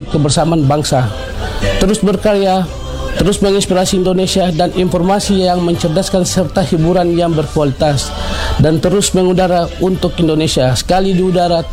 kebersamaan bangsa. Terus berkarya, terus menginspirasi Indonesia dan informasi yang mencerdaskan serta hiburan yang berkualitas, dan terus mengudara untuk Indonesia. Sekali di udara,